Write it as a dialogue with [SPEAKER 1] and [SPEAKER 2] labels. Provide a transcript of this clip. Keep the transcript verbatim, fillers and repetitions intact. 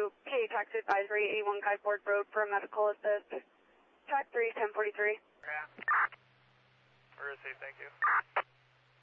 [SPEAKER 1] to P A Taxi Advisory, eighty-one Guy Ford Road for a medical assist. Track three, ten forty-three.
[SPEAKER 2] Yeah. Where is he? Thank you.